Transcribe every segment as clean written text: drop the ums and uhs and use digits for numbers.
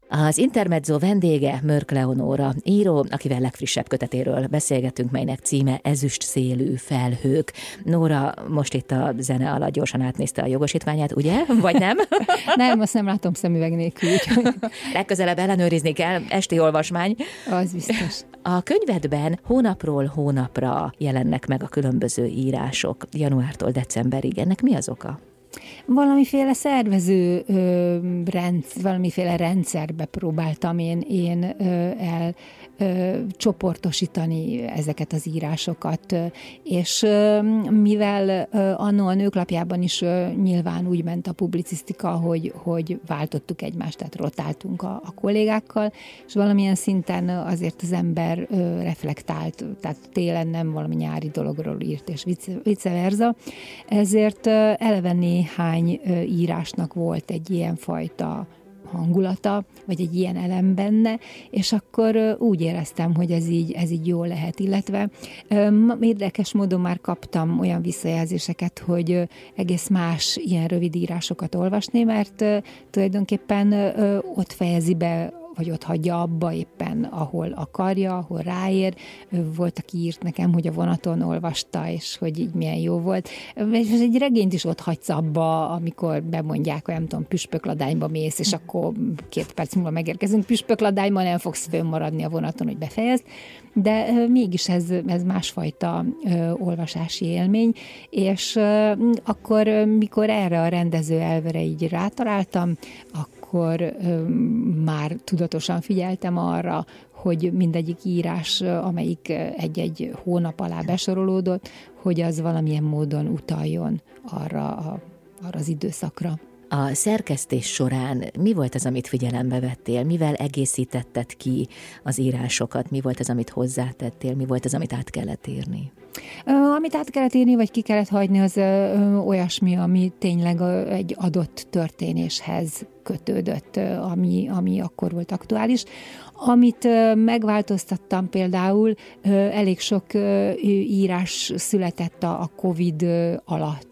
Az Intermezzo vendége Mörk Leonóra, író, akivel legfrissebb kötetéről beszélgetünk, melynek címe Ezüst szélű felhők. Nóra most itt a zene alatt gyorsan átnézte a jogosítványát, ugye? Vagy nem? Nem, azt nem látom szemüveg nélkül. Legközelebb ellenőrizni kell, esti olvasmány. Az biztos. A könyvedben hónapról hónapra jelennek meg a különböző írások, januártól decemberig. Ennek mi az oka? Valamiféle szervező valamiféle rendszerbe próbáltam én el csoportosítani ezeket az írásokat, és mivel anno a Nőklapjában is nyilván úgy ment a publicisztika, hogy váltottuk egymást, tehát rotáltunk a kollégákkal, és valamilyen szinten azért az ember reflektált, tehát télen nem valami nyári dologról írt, és vice versa, ezért eleve néhány írásnak volt egy ilyen fajta hangulata, vagy egy ilyen elem benne, és akkor úgy éreztem, hogy ez így jó lehet, illetve érdekes módon már kaptam olyan visszajelzéseket, hogy egész más ilyen rövid írásokat olvasni, mert tulajdonképpen ott fejezi be, vagy ott hagyja abba éppen, ahol akarja, ahol ráér. Volt, aki írt nekem, hogy a vonaton olvasta, és hogy így milyen jó volt. És egy regényt is ott hagysz abba, amikor bemondják, hogy nem tudom, püspökladányba mész, és akkor 2 perc múlva megérkezünk püspökladányba, nem fogsz fönnmaradni a vonaton, hogy befejezd. De mégis ez másfajta olvasási élmény, és akkor, mikor erre a rendező elvere így rátaláltam, akkor már tudatosan figyeltem arra, hogy mindegyik írás, amelyik egy-egy hónap alá besorolódott, hogy az valamilyen módon utaljon arra az időszakra. A szerkesztés során mi volt az, amit figyelembe vettél? Mivel egészítetted ki az írásokat? Mi volt az, amit hozzátettél? Mi volt az, amit át kellett írni? Amit át kellett írni, vagy ki kellett hagyni, az olyasmi, ami tényleg egy adott történéshez kötődött, ami akkor volt aktuális. Amit megváltoztattam például, elég sok írás született a Covid alatt,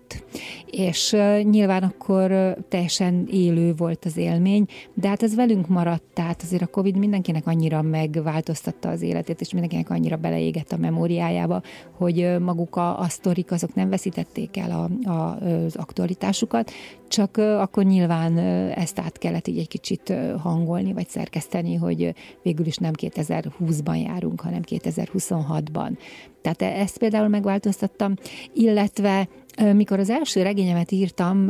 és nyilván akkor teljesen élő volt az élmény, de hát ez velünk maradt, tehát azért a Covid mindenkinek annyira megváltoztatta az életét, és mindenkinek annyira beleégett a memóriájába, hogy maguk a sztorik azok nem veszítették el az aktualitásukat, csak akkor nyilván ezt át kellett így egy kicsit hangolni, vagy szerkeszteni, hogy végül is nem 2020-ban járunk, hanem 2026-ban. Tehát ezt például megváltoztattam, illetve mikor az első regényemet írtam,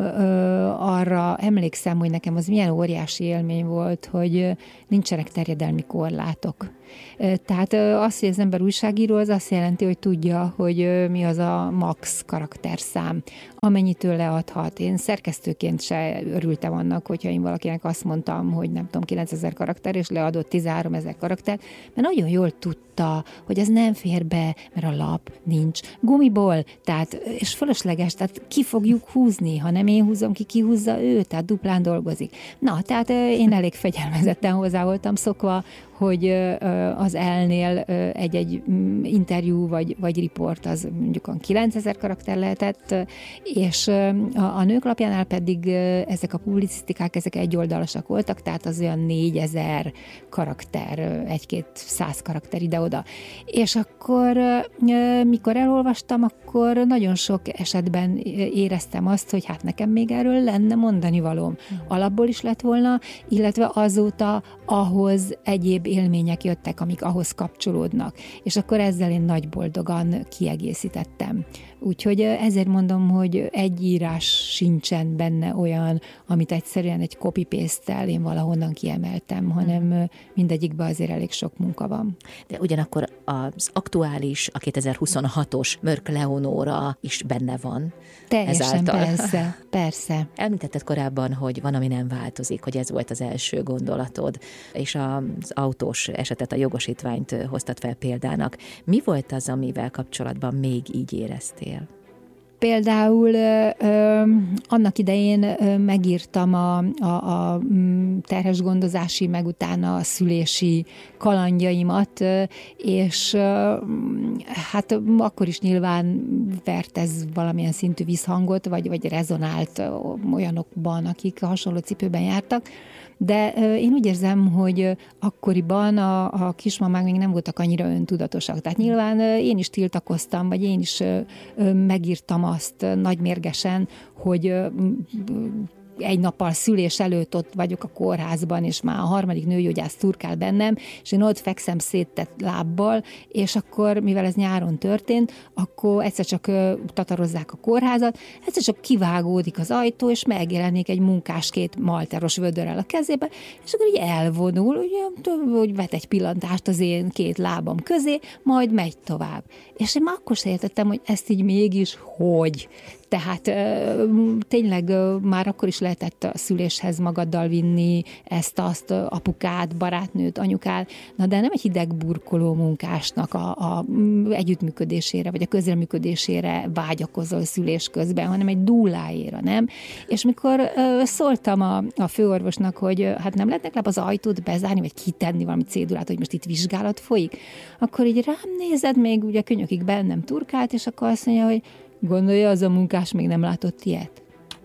arra emlékszem, hogy nekem az milyen óriási élmény volt, hogy nincsenek terjedelmi korlátok. Tehát az, hogy az ember újságíró, az azt jelenti, hogy tudja, hogy mi az a max karakterszám, amennyit tőle adhat. Én szerkesztőként se örültem annak, hogyha én valakinek azt mondtam, hogy nem tudom, 9000 karakter, és leadott 13 000 karakter, mert nagyon jól tudta, hogy ez nem fér be, mert a lap nincs gumiból, tehát, és fölösleges, tehát ki fogjuk húzni, ha nem én húzom ki húzza ő, tehát duplán dolgozik. Na, tehát én elég fegyelmezetten hozzá voltam szokva, hogy az elnél egy interjú vagy riport az mondjuk 9000 karakter lehetett, és a Nőklapjánál pedig ezek a publicisztikák, ezek egyoldalasok voltak, tehát az olyan 4000 karakter, 1-200 karakter ide-oda. És akkor, mikor elolvastam, akkor nagyon sok esetben éreztem azt, hogy hát nekem még erről lenne mondani valóm. Alapból is lett volna, illetve azóta ahhoz egyéb élmények jöttek, amik ahhoz kapcsolódnak. És akkor ezzel én nagy boldogan kiegészítettem. Úgyhogy ezért mondom, hogy egy írás sincsen benne olyan, amit egyszerűen egy copy-paste-tel én valahonnan kiemeltem, hanem mindegyikben azért elég sok munka van. De ugyanakkor az aktuális, a 2026-os Mörk Leonóra is benne van. Teljesen, persze. Említetted korábban, hogy van, ami nem változik, hogy ez volt az első gondolatod, és az autós esetet, a jogosítványt hoztad fel példának. Mi volt az, amivel kapcsolatban még így éreztél? Például annak idején megírtam a terhes gondozási, meg utána a szülési kalandjaimat, és hát akkor is nyilván vert ez valamilyen szintű visszhangot, vagy rezonált olyanokban, akik hasonló cipőben jártak. De én úgy érzem, hogy akkoriban a kismamák még nem voltak annyira öntudatosak. Tehát nyilván én is tiltakoztam, vagy én is megírtam azt nagymérgesen, hogy egy nappal szülés előtt ott vagyok a kórházban, és már a harmadik nőgyógyász turkál bennem, és én ott fekszem széttett lábbal, és akkor, mivel ez nyáron történt, akkor egyszer csak tatarozzák a kórházat, egyszer csak kivágódik az ajtó, és megjelenik egy munkás két malteros vödörrel a kezébe, és akkor így elvonul, ugye, hogy vet egy pillantást az én két lábam közé, majd megy tovább. És én már akkor se értettem, hogy ezt így mégis hogy. Tehát tényleg már akkor is lehetett a szüléshez magaddal vinni ezt-azt, apukát, barátnőt, anyukát, na de nem egy hideg burkoló munkásnak a együttműködésére, vagy a közreműködésére vágyakozol szülés közben, hanem egy dúláéra, nem? És mikor szóltam a főorvosnak, hogy hát nem lehetnek le az ajtót bezárni, vagy kitenni valami cédulát, hogy most itt vizsgálat folyik, akkor így rám nézed, még ugye könyökig bennem turkált, és akkor azt mondja, hogy gondolja, az a munkás még nem látott ilyet.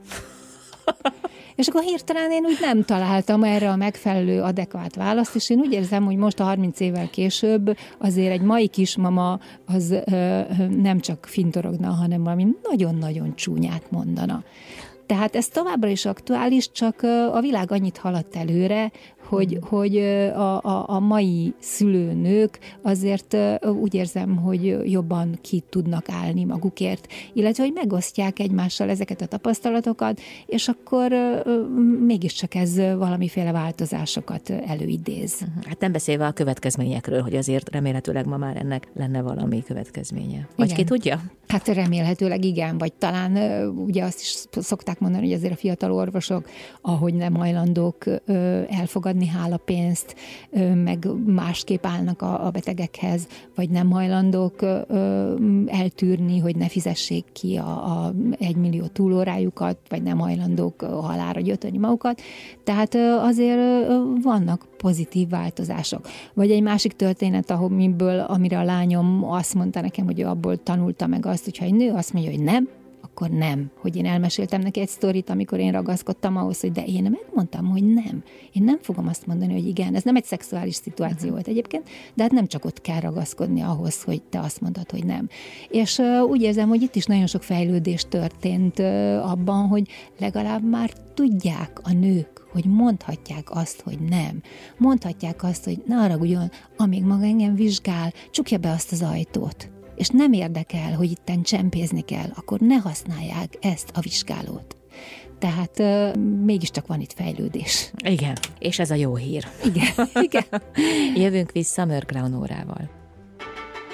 És akkor hirtelen én úgy nem találtam erre a megfelelő, adekvát választ, és én úgy érzem, hogy most a 30 évvel később azért egy mai kismama az nem csak fintorogna, hanem valami nagyon-nagyon csúnyát mondana. Tehát ez továbbra is aktuális, csak a világ annyit haladt előre, hogy a mai szülőnők azért úgy érzem, hogy jobban ki tudnak állni magukért, illetve hogy megosztják egymással ezeket a tapasztalatokat, és akkor mégiscsak ez valamiféle változásokat előidéz. Hát nem beszélve a következményekről, hogy azért remélhetőleg ma már ennek lenne valami következménye. Vagy igen. Ki tudja? Hát remélhetőleg igen, vagy talán ugye azt is szokták mondani, hogy azért a fiatal orvosok, ahogy nem hajlandók elfogadni hálapénzt, meg másképp állnak a betegekhez, vagy nem hajlandók eltűrni, hogy ne fizessék ki a 1 millió túlórájukat, vagy nem hajlandók halálra gyötörni magukat. Tehát azért vannak pozitív változások. Vagy egy másik történet, amire a lányom azt mondta nekem, hogy abból tanulta meg azt, hogyha egy nő azt mondja, hogy nem, akkor nem. Hogy én elmeséltem neki egy sztorit, amikor én ragaszkodtam ahhoz, hogy de én megmondtam, hogy nem. Én nem fogom azt mondani, hogy igen. Ez nem egy szexuális szituáció volt egyébként, de hát nem csak ott kell ragaszkodni ahhoz, hogy te azt mondod, hogy nem. És úgy érzem, hogy itt is nagyon sok fejlődés történt abban, hogy legalább már tudják a nők, hogy mondhatják azt, hogy nem. Mondhatják azt, hogy ne haragudjon, amíg maga engem vizsgál, csukja be azt az ajtót. És nem érdekel, hogy itten csempézni kell, akkor ne használják ezt a vizsgálót. Tehát mégiscsak van itt fejlődés. Igen, és ez a jó hír. Igen, igen. Jövünk vissza Mörk Leonórával.